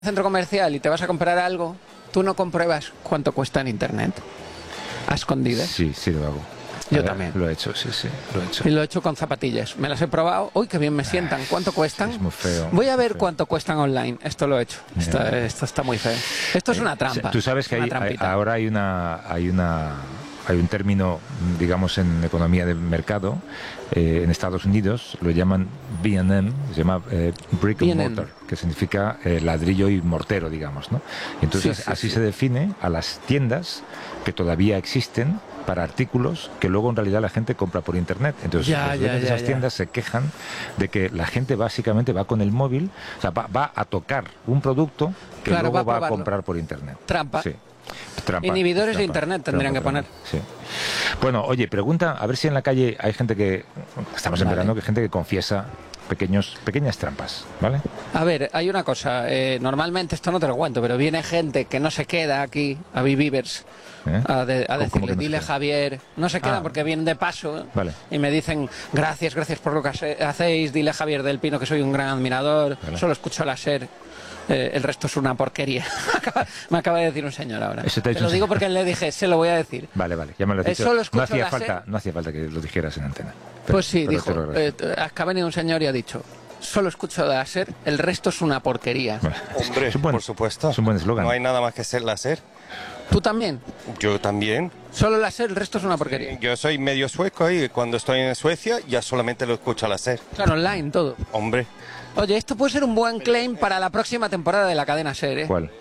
centro comercial y te vas a comprar algo, tú no compruebas cuánto cuesta en internet. ¿A escondidas? Sí, sí lo hago. Yo también. Lo he hecho, sí, lo he hecho. Y lo he hecho con zapatillas. Me las he probado. Uy, qué bien me sientan. ¿Cuánto cuestan? Es muy feo. Voy a ver cuánto cuestan online. Esto lo he hecho. Esto está muy feo. Esto es una trampa. Tú sabes que ahora hay un término, digamos, en economía de mercado, en Estados Unidos lo llaman B&M, se llama Brick and Mortar, que significa ladrillo y mortero, digamos, ¿no? Entonces, así se define a las tiendas que todavía existen para artículos que luego en realidad la gente compra por internet. Entonces los dueños de esas tiendas se quejan de que la gente básicamente va con el móvil, o sea, va a tocar un producto que luego va a comprar por internet. Trampa. Sí. Trampa, Inhibidores de internet tendrían que poner. Sí. Bueno, oye, pregunta, a ver si en la calle hay gente que, estamos en verano, que hay gente que confiesa pequeñas trampas, ¿vale? A ver, hay una cosa, normalmente esto no te lo cuento, pero viene gente que no se queda aquí, a Vivivers, a decirle, dile Javier, no se quedan porque vienen de paso, y me dicen, gracias por lo que hacéis, dile Javier del Pino que soy un gran admirador, solo escucho la SER. El resto es una porquería. Me acaba de decir un señor ahora. Te lo digo porque le dije, se lo voy a decir. Vale, ya me lo has dicho. No hacía falta que lo dijeras en antena. Pues sí, dijo. Acá ha venido un señor y ha dicho, solo escucho la SER, el resto es una porquería. Vale. Hombre, por supuesto. Es un buen eslogan. No hay nada más que ser la SER. ¿Tú también? Yo también. Solo la SER, el resto es una porquería. Yo soy medio sueco y cuando estoy en Suecia ya solamente lo escucho a la SER. Claro, online, todo. Hombre. Oye, esto puede ser un buen claim para la próxima temporada de la cadena SER, ¿eh? ¿Cuál?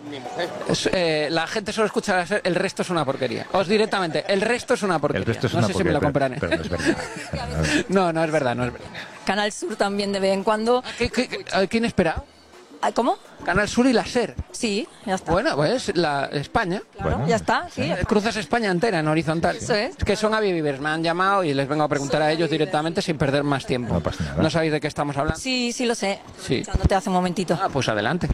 La gente solo escucha la SER, el resto es una porquería. Os directamente, el resto es una porquería. El resto es no una sé porquería, si me lo comprarán. pero no es verdad. No es verdad. Canal Sur también de vez en cuando. ¿Quién espera? ¿Cómo? Canal Sur y la SER. Sí, ya está. Bueno, pues España. Claro, ya está. Sí. Cruzas España entera en horizontal. Eso es. Que son Avivivers. Me han llamado y les vengo a preguntar a ellos directamente sin perder más tiempo. No pasa nada. ¿No sabéis de qué estamos hablando? Sí, lo sé. Sí. Echándote hace un momentito. Pues adelante.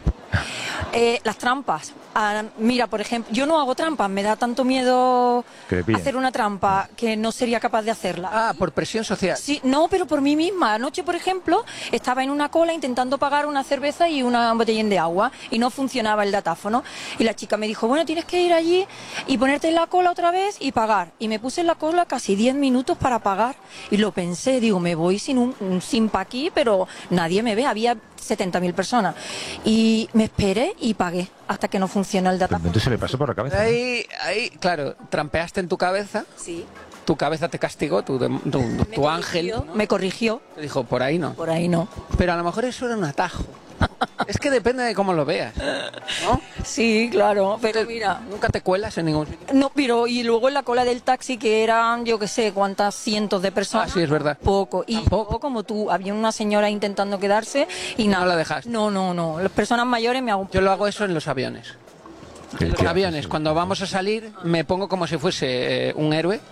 Las trampas. Mira, por ejemplo, yo no hago trampas. Me da tanto miedo hacer una trampa que no sería capaz de hacerla. Por presión social. Sí, no, pero por mí misma. Anoche, por ejemplo, estaba en una cola intentando pagar una cerveza y una botellín de agua y no funcionaba el datáfono. Y la chica me dijo, bueno, tienes que ir allí y ponerte en la cola otra vez y pagar. Y me puse en la cola casi 10 minutos para pagar. Y lo pensé, digo, me voy sin pa' aquí, pero nadie me ve. Había 70.000 personas. Y me esperé y pagué hasta que no funcionó el datáfono. Entonces se le pasó por la cabeza. Ahí, claro, trampeaste en tu cabeza. Sí. Tu cabeza te castigó, tu ángel. Me corrigió. Te dijo, por ahí no. Por ahí no. Pero a lo mejor eso era un atajo. Es que depende de cómo lo veas, ¿no? Sí, claro, pero mira... Nunca te cuelas en ningún sitio. No, pero y luego en la cola del taxi que eran, yo qué sé, cuántas cientos de personas. Sí, es verdad. Poco. Y poco como tú, había una señora intentando quedarse y nada. ¿No la dejaste? No. Las personas mayores me hago... Yo lo hago eso en los aviones. En los aviones, cuando vamos a salir, me pongo como si fuese un héroe.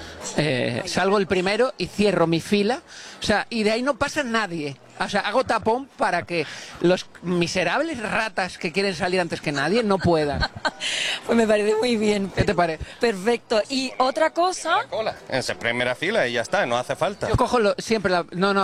Salgo el primero y cierro mi fila. O sea, y de ahí no pasa nadie. O sea, hago tapón para que los miserables ratas que quieren salir antes que nadie no puedan. Pues me parece muy bien. ¿Qué te parece? Perfecto. Y otra cosa... La cola, en esa primera fila y ya está, no hace falta. Yo cojo siempre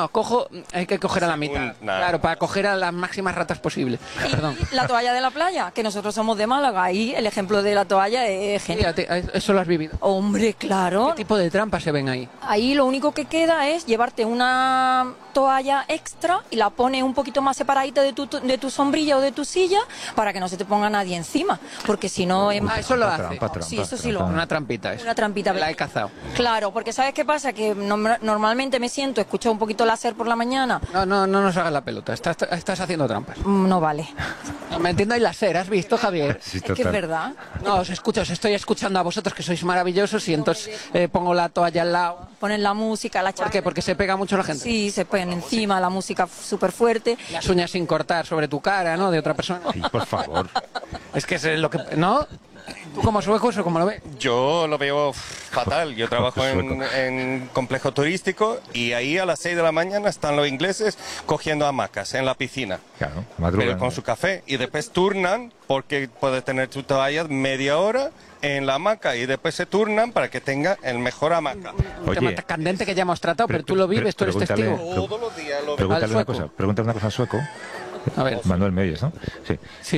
hay que coger a la mitad. Claro, para coger a las máximas ratas posibles. Perdón. La toalla de la playa, que nosotros somos de Málaga, y el ejemplo de la toalla es genial. Eso lo has vivido. Hombre, claro. ¿Qué tipo de trampas se ven ahí? Ahí lo único que queda es llevarte una toalla extra y la pones un poquito más separadita de tu sombrilla o de tu silla para que no se te ponga nadie encima, porque si no... eso lo hace. Sí, eso sí lo hace. Una trampita es. Una trampita. La he cazado. Claro, porque ¿sabes qué pasa? Que normalmente me siento, escucho un poquito láser por la mañana. No nos hagas la pelota, estás haciendo trampas. No vale. Me entiendo, hay láser, ¿has visto, Javier? Sí, es que es verdad. No, os estoy escuchando a vosotros que sois maravillosos y entonces pongo la toalla al lado. Ponen la música, la ¿Por qué? Porque se pega mucho la gente. Sí, se ponen encima, la música súper fuerte. Las uñas sin cortar sobre tu cara, ¿no? De otra persona. Sí, por favor. Es que es lo que... ¿No? ¿Tú como sueco eso cómo lo ves? Yo lo veo fatal. Yo trabajo en complejo turístico y ahí a las 6 de la mañana están los ingleses cogiendo hamacas en la piscina. Claro, madrugan. Pero con su café. Y después turnan porque puedes tener tu toalla media hora en la hamaca y después se turnan para que tenga el mejor hamaca. Un tema candente que ya hemos tratado, pero tú lo vives, tú eres testigo. Todos los días lo veo. Pregúntale una cosa al sueco. A ver. Manuel, ¿me oyes, no? Sí. Sí,